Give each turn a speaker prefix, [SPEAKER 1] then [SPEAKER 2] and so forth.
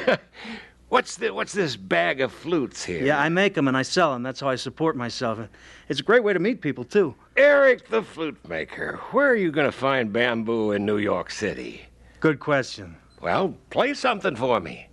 [SPEAKER 1] What's this bag of flutes here?
[SPEAKER 2] Yeah, I make them and I sell them. That's how I support myself. It's a great way to meet people, too.
[SPEAKER 1] Eric the flute maker. Where are you going to find bamboo in New York City?
[SPEAKER 2] Good question.
[SPEAKER 1] Well, play something for me.